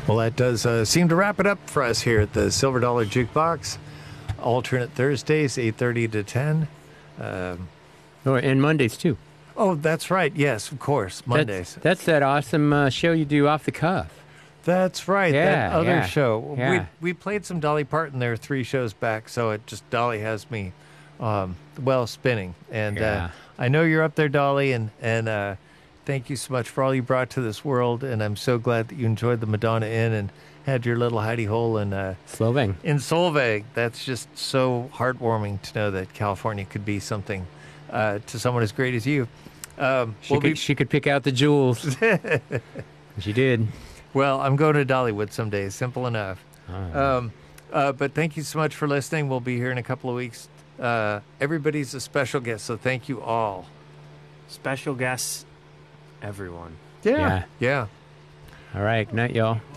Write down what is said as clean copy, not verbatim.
Well, that does seem to wrap it up for us here at the Silver Dollar Jukebox. Alternate Thursdays, 8:30 to 10. And Mondays, too. Oh, that's right. Yes, of course. Mondays. That's that awesome show you do off the cuff. That's right. Yeah, that other yeah, show. yeah. We played some Dolly Parton there 3 shows back, so it just Dolly has me spinning. And Yeah. I know you're up there, Dolly, and thank you so much for all you brought to this world. And I'm so glad that you enjoyed the Madonna Inn and had your little hidey hole in Solvang. in Solvang. That's just so heartwarming to know that California could be something to someone as great as you. She could pick out the jewels. She did. Well, I'm going to Dollywood someday. Simple enough. But thank you so much for listening. We'll be here in a couple of weeks. Everybody's a special guest, so thank you all. Special guests, everyone. Yeah. All right. Good night, y'all.